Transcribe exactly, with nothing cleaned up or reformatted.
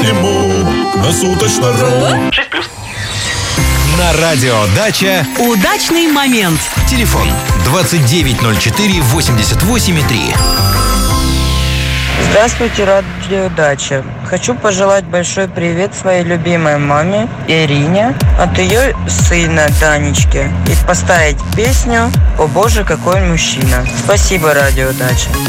Ему на суточно-ру. На радио «Дача» удачный момент. Телефон двадцать девять ноль четыре восемьдесят восемь три. Здравствуйте, радио «Дача». Хочу пожелать большой привет своей любимой маме Ирине от ее сына Данечки и поставить песню «О боже, какой он мужчина». Спасибо, радио «Дача».